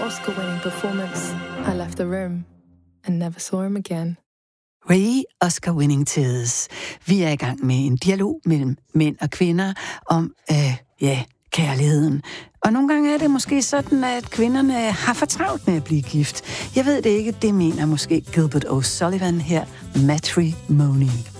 Oscar-winning performance, I left the room and never saw him again. Ray, Oscar-winning tears. Vi er i gang med en dialog mellem mænd og kvinder om, kærligheden. Og nogle gange er det måske sådan, at kvinderne har for travlt med at blive gift. Jeg ved det ikke, det mener måske Gilbert O'Sullivan her, Matrimony.